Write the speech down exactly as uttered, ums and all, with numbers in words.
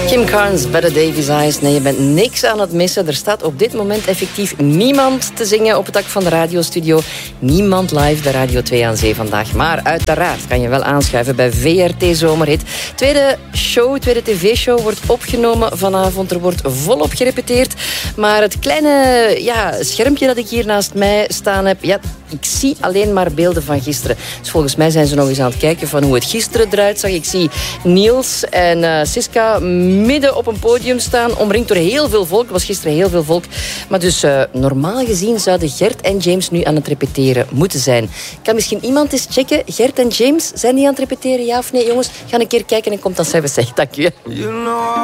Kim Carnes, Better Davies Eyes. Nee, je bent niks aan het missen. Er staat op dit moment effectief niemand te zingen op het dak van de radiostudio. Niemand live de Radio twee aan Zee vandaag. Maar uiteraard kan je wel aanschuiven bij V R T Zomerhit. Tweede show, tweede tv-show wordt opgenomen vanavond. Er wordt volop gerepeteerd. Maar het kleine ja, schermpje dat ik hier naast mij staan heb... Ja, ik zie alleen maar beelden van gisteren. Dus volgens mij zijn ze nog eens aan het kijken van hoe het gisteren eruit zag. Ik zie Niels en uh, Siska midden op een podium staan, omringd door heel veel volk. Er was gisteren heel veel volk. Maar dus uh, normaal gezien zouden Gert en James nu aan het repeteren moeten zijn. Kan misschien iemand eens checken? Gert en James, zijn die aan het repeteren, ja of nee? Jongens, ga een keer kijken en kom dan zelf zeggen. Dank u. You know